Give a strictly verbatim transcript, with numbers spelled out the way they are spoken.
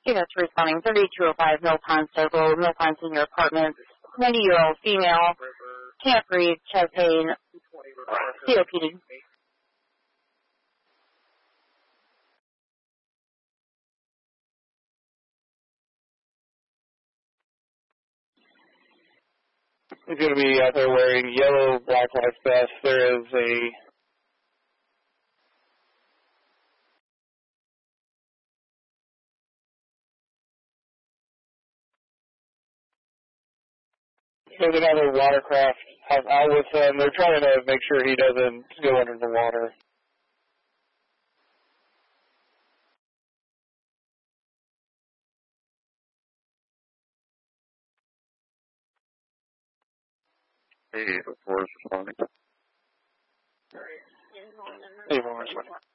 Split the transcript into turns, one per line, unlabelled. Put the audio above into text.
Units responding thirty-two oh five Mill Pond Circle, Mill Pond Senior Apartments, ninety-year-old female, can't breathe, chest pain, C O P D.
He's going to be out there wearing yellow black life vest. There is a there's another watercraft out out with him. They're trying to make sure he doesn't go under the water.
Hey, before responding.
Hey, one responding.